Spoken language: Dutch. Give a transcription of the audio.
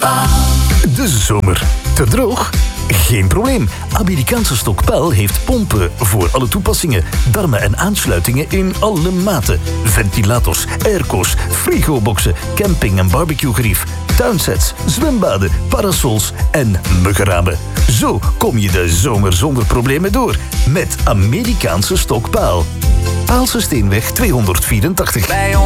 Paal. De zomer. Te droog? Geen probleem. Amerikaanse Stokpaal heeft pompen voor alle toepassingen. Darmen en aansluitingen in alle maten. Ventilators, airco's, frigoboxen, camping- en barbecuegerief, tuinsets, zwembaden, parasols en muggenramen. Zo kom je de zomer zonder problemen door. Met Amerikaanse Stokpaal. Paalse Steenweg 284.